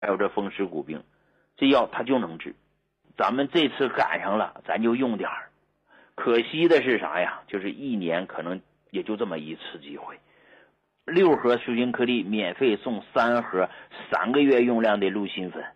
还有这风湿骨病，这药它就能治。咱们这次赶上了，咱就用点儿。可惜的是啥呀？就是一年可能也就这么一次机会。6盒舒心颗粒免费送3盒3个月用量的鹿心粉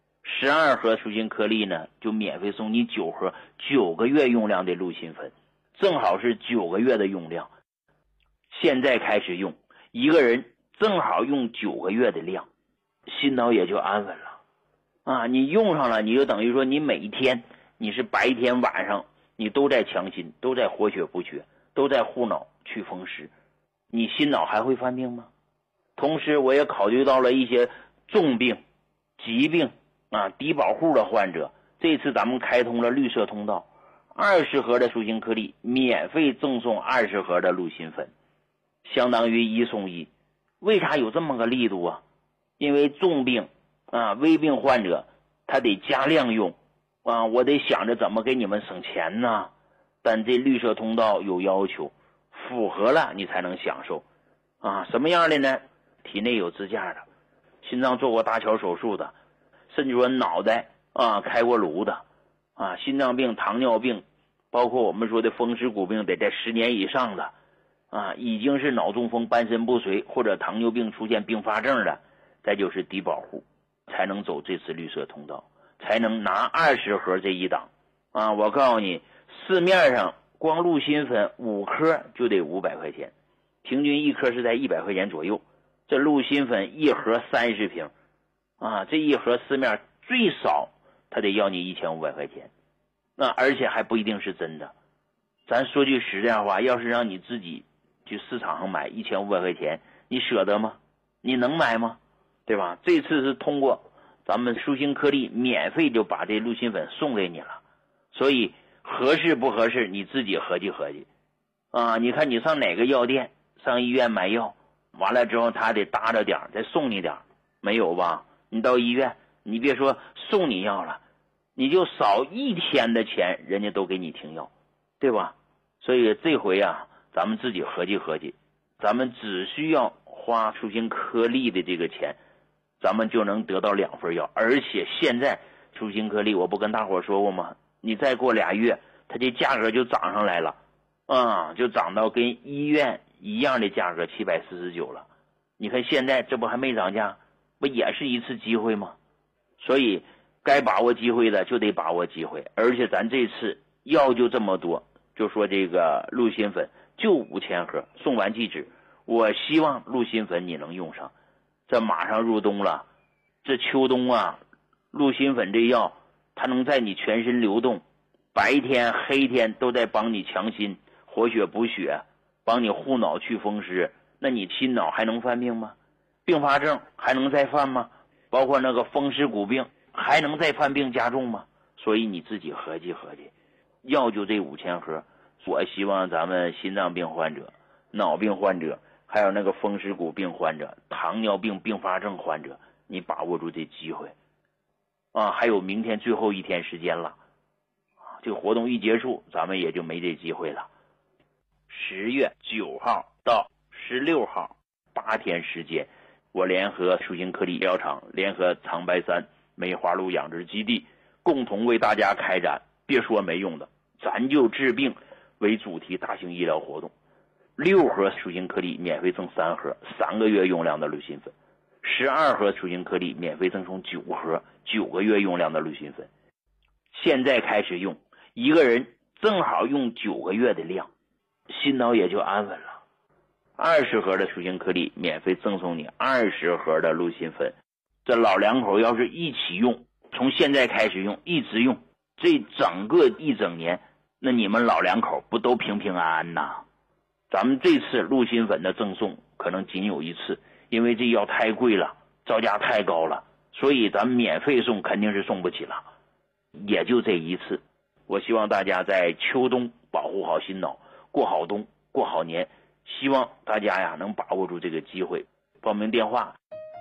，12盒舒心颗粒呢就免费送你9盒9个月用量的鹿心粉，正好是9个月的用量。现在开始用，一个人正好用9个月的量，心脑也就安稳了啊！你用上了，你就等于说你每一天你是白天晚上你都在强心，都在活血补血，都在护脑去风湿，你心脑还会犯病吗？同时我也考虑到了一些重病疾病啊低保户的患者，这次咱们开通了绿色通道，20盒的舒心颗粒免费赠送20盒的鹿心粉，相当于1送1。为啥有这么个力度啊？因为重病啊危病患者他得加量用啊，我得想着怎么给你们省钱呢。但这绿色通道有要求，符合了你才能享受啊。什么样的呢？体内有支架的，心脏做过搭桥手术的，甚至说脑袋啊开过颅的啊，心脏病糖尿病包括我们说的风湿骨病得在10年以上的啊，已经是脑中风半身不遂或者糖尿病出现并发症的，再就是低保户才能走这次绿色通道，才能拿20盒这一档啊。我告诉你，市面上光鹿心粉5颗就得500块钱，平均1颗是在100块钱左右。这鹿心粉1盒30瓶啊，这一盒市面最少他得要你1500块钱，那而且还不一定是真的。咱说句实在话，要是让你自己去市场上买1500块钱，你舍得吗？你能买吗？对吧？这次是通过咱们舒心颗粒免费就把这鹿心粉送给你了，所以合适不合适你自己合计合计啊！你看你上哪个药店上医院买药，完了之后他得搭着点再送你点，没有吧？你到医院你别说送你药了，你就少1天的钱人家都给你停药，对吧？所以这回啊咱们自己合计合计，咱们只需要花舒心颗粒的这个钱，咱们就能得到2份药。而且现在舒心颗粒我不跟大伙说过吗？你再过2月它这价格就涨上来了啊，就涨到跟医院一样的价格749了。你看现在这不还没涨价，不也是一次机会吗？所以该把握机会的就得把握机会。而且咱这次药就这么多，就说这个鹿心粉就5000盒，送完即止。我希望鹿心粉你能用上。这马上入冬了，这秋冬啊，鹿心粉这药它能在你全身流动，白天黑天都在帮你强心活血补血，帮你护脑去风湿，那你心脑还能犯病吗？并发症还能再犯吗？包括那个风湿骨病还能再犯病加重吗？所以你自己合计合计，药就这5000盒。我希望咱们心脏病患者、脑病患者，还有那个风湿骨病患者、糖尿病并发症患者，你把握住这机会啊！还有明天最后1天时间了，这个活动一结束咱们也就没这机会了。10月9号到16号8天时间，我联合舒心颗粒医疗厂，联合长白山梅花鹿养殖基地，共同为大家开展别说没用的，咱就治病为主题大型医疗活动。6盒舒心颗粒免费赠3盒3个月用量的鹿心粉，12盒舒心颗粒免费赠送9盒9个月用量的鹿心粉。现在开始用，一个人正好用9个月的量，心脑也就安稳了。20盒的舒心颗粒免费赠送你20盒的鹿心粉。这老两口要是一起用，从现在开始用一直用，这整个1整年，那你们老两口不都平平安安呐？咱们这次鹿心粉的赠送可能仅有1次，因为这药太贵了，造价太高了，所以咱免费送肯定是送不起了，也就这1次。我希望大家在秋冬保护好心脑，过好冬，过好年。希望大家呀能把握住这个机会。报名电话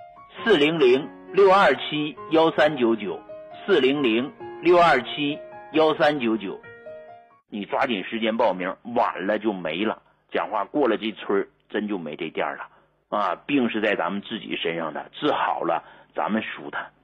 400-627-1399 400-627-1399，你抓紧时间报名，晚了就没了。讲话过了这村真就没这店了啊！病是在咱们自己身上的，治好了咱们输他。